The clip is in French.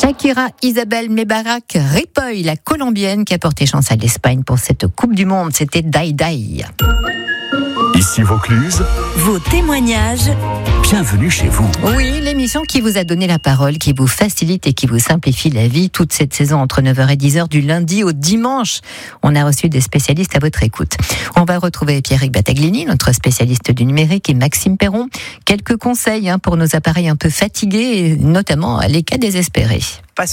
Shakira Isabelle Mebarak Ripoll, la Colombienne qui a porté chance à l'Espagne pour cette Coupe du Monde. C'était Die Die. Ici Vaucluse, vos témoignages. Bienvenue chez vous. Oui, l'émission qui vous a donné la parole, qui vous facilite et qui vous simplifie la vie toute cette saison entre 9h et 10h du lundi au dimanche. On a reçu des spécialistes à votre écoute. On va retrouver Pierrick Battaglini, notre spécialiste du numérique, et Maxime Perron. Quelques conseils pour nos appareils un peu fatigués, et notamment les cas désespérés.